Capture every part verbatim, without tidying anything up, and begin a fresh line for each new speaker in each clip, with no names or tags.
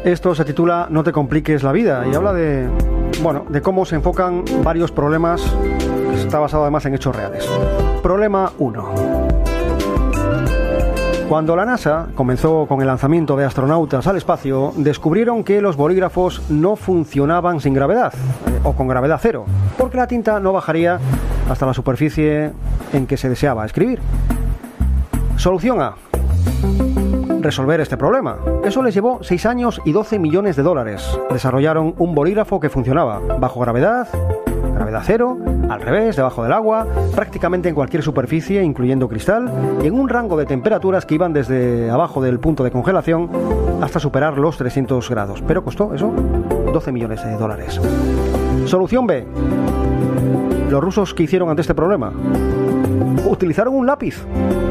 Esto se titula No te compliques la vida y habla de, bueno, de cómo se enfocan varios problemas. Está basado además en hechos reales. Problema uno. Cuando la NASA comenzó con el lanzamiento de astronautas al espacio, descubrieron que los bolígrafos no funcionaban sin gravedad, eh, o con gravedad cero, porque la tinta no bajaría hasta la superficie en que se deseaba escribir. Solución A. Resolver este problema. Eso les llevó seis años y doce millones de dólares. Desarrollaron un bolígrafo que funcionaba bajo gravedad, gravedad cero, al revés, debajo del agua, prácticamente en cualquier superficie, incluyendo cristal, y en un rango de temperaturas que iban desde abajo del punto de congelación hasta superar los trescientos grados. Pero costó eso doce millones de dólares. Solución B. Los rusos, ¿qué hicieron ante este problema? Utilizaron un lápiz.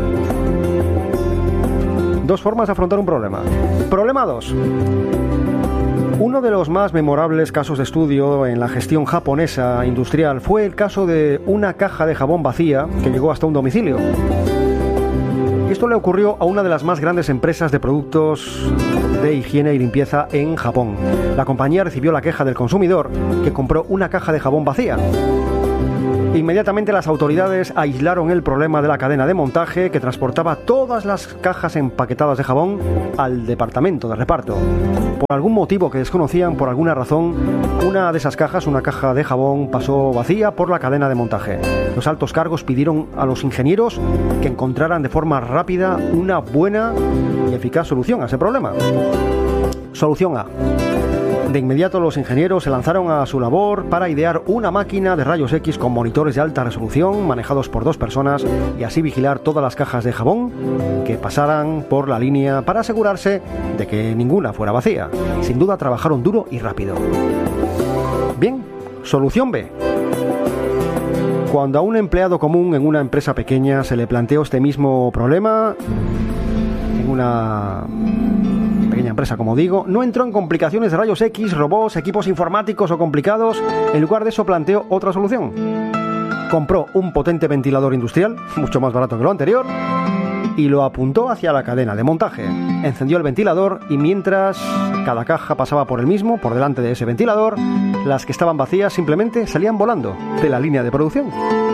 Dos formas de afrontar un problema. Problema dos. Uno de los más memorables casos de estudio en la gestión japonesa industrial fue el caso de una caja de jabón vacía que llegó hasta un domicilio. Esto le ocurrió a una de las más grandes empresas de productos de higiene y limpieza en Japón. La compañía recibió la queja del consumidor que compró una caja de jabón vacía. Inmediatamente las autoridades aislaron el problema de la cadena de montaje que transportaba todas las cajas empaquetadas de jabón al departamento de reparto. Por algún motivo que desconocían, por alguna razón, una de esas cajas, una caja de jabón, pasó vacía por la cadena de montaje. Los altos cargos pidieron a los ingenieros que encontraran de forma rápida una buena y eficaz solución a ese problema. Solución A. De inmediato los ingenieros se lanzaron a su labor para idear una máquina de rayos X con monitores de alta resolución manejados por dos personas y así vigilar todas las cajas de jabón que pasaran por la línea para asegurarse de que ninguna fuera vacía. Sin duda trabajaron duro y rápido. Bien, solución B. Cuando a un empleado común en una empresa pequeña se le planteó este mismo problema, en una pequeña empresa, como digo, no entró en complicaciones de rayos X, robots, equipos informáticos o complicados. En lugar de eso planteó otra solución. Compró un potente ventilador industrial, mucho más barato que lo anterior, y lo apuntó hacia la cadena de montaje. Encendió el ventilador y mientras cada caja pasaba por el mismo, por delante de ese ventilador, las que estaban vacías simplemente salían volando de la línea de producción.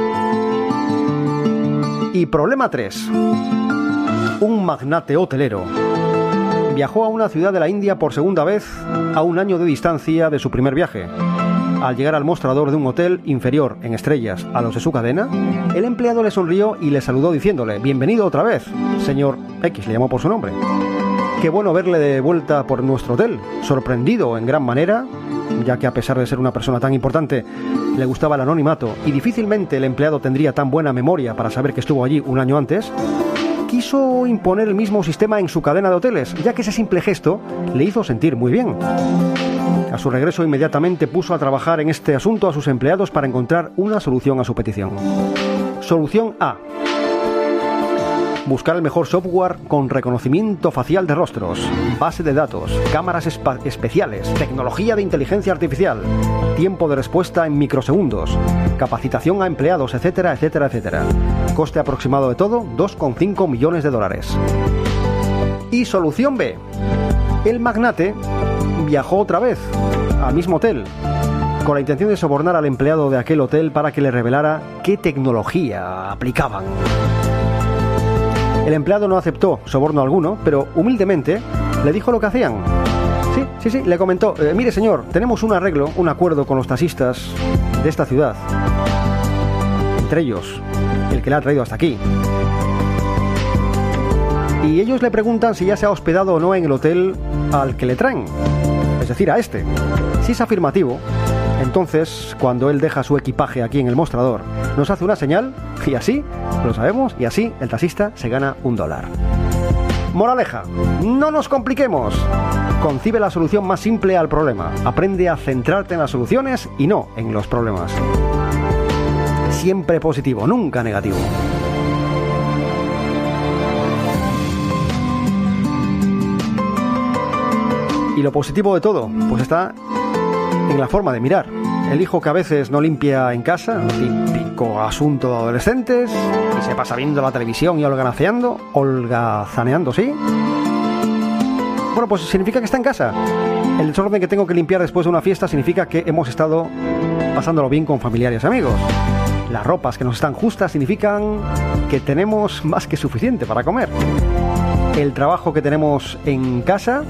Y problema tres. Un magnate hotelero viajó a una ciudad de la India por segunda vez a un año de distancia de su primer viaje. Al llegar al mostrador de un hotel inferior en estrellas a los de su cadena, el empleado le sonrió y le saludó diciéndole: «Bienvenido otra vez, señor X», le llamó por su nombre. «Qué bueno verle de vuelta por nuestro hotel», sorprendido en gran manera, ya que a pesar de ser una persona tan importante, le gustaba el anonimato y difícilmente el empleado tendría tan buena memoria para saber que estuvo allí un año antes. Quiso imponer el mismo sistema en su cadena de hoteles, ya que ese simple gesto le hizo sentir muy bien. A su regreso inmediatamente puso a trabajar en este asunto a sus empleados para encontrar una solución a su petición. Solución A. Buscar el mejor software con reconocimiento facial de rostros, base de datos, cámaras espa- especiales, tecnología de inteligencia artificial, tiempo de respuesta en microsegundos, capacitación a empleados, etcétera, etcétera, etcétera. Coste aproximado de todo, dos coma cinco millones de dólares. Y solución B. El magnate viajó otra vez al mismo hotel, con la intención de sobornar al empleado de aquel hotel para que le revelara qué tecnología aplicaban. El empleado no aceptó soborno alguno, pero humildemente le dijo lo que hacían. Sí, sí, sí, le comentó: eh, mire señor, tenemos un arreglo, un acuerdo con los taxistas de esta ciudad. Entre ellos, el que le ha traído hasta aquí. Y ellos le preguntan si ya se ha hospedado o no en el hotel al que le traen. Es decir, a este. Si es afirmativo, entonces, cuando él deja su equipaje aquí en el mostrador, nos hace una señal y así, lo sabemos, y así el taxista se gana un dólar. Moraleja, no nos compliquemos. Concibe la solución más simple al problema. Aprende a centrarte en las soluciones y no en los problemas. Siempre positivo, nunca negativo. Y lo positivo de todo, pues está en la forma de mirar. El hijo que a veces no limpia en casa, típico asunto de adolescentes, y se pasa viendo la televisión y holgazaneando, holgazaneando, ¿sí? Bueno, pues significa que está en casa. El desorden que tengo que limpiar después de una fiesta significa que hemos estado pasándolo bien con familiares y amigos. Las ropas que nos están justas significan que tenemos más que suficiente para comer. El trabajo que tenemos en casa,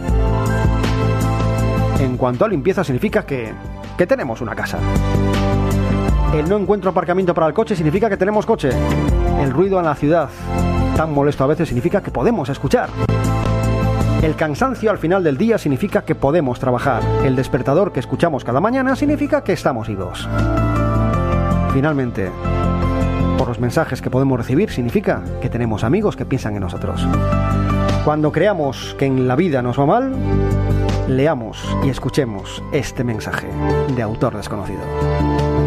en cuanto a limpieza, significa que, que tenemos una casa. El no encuentro aparcamiento para el coche significa que tenemos coche. El ruido en la ciudad, tan molesto a veces, significa que podemos escuchar. El cansancio al final del día significa que podemos trabajar. El despertador que escuchamos cada mañana significa que estamos vivos. Finalmente, por los mensajes que podemos recibir, significa que tenemos amigos que piensan en nosotros. Cuando creamos que en la vida nos va mal, leamos y escuchemos este mensaje de autor desconocido.